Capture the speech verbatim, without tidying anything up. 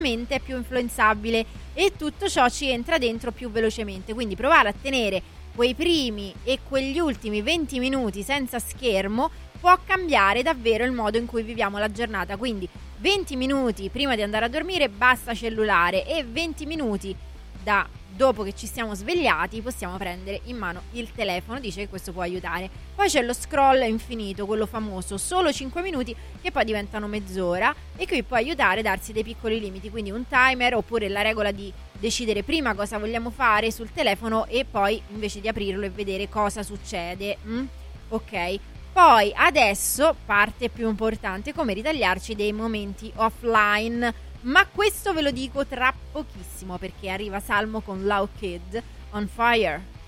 mente è più influenzabile e tutto ciò ci entra dentro più velocemente. Quindi provare a tenere quei primi e quegli ultimi venti minuti senza schermo può cambiare davvero il modo in cui viviamo la giornata. Quindi venti minuti prima di andare a dormire basta cellulare, e venti minuti da dopo che ci siamo svegliati possiamo prendere in mano il telefono. Dice che questo può aiutare. Poi c'è lo scroll infinito, quello famoso, solo cinque minuti che poi diventano mezz'ora, e qui può aiutare a darsi dei piccoli limiti, quindi un timer, oppure la regola di decidere prima cosa vogliamo fare sul telefono e poi invece di aprirlo e vedere cosa succede. mm? Ok. Poi adesso parte più importante, come ritagliarci dei momenti offline. Ma questo ve lo dico tra pochissimo, perché arriva Salmo con Loud Kid on Fire.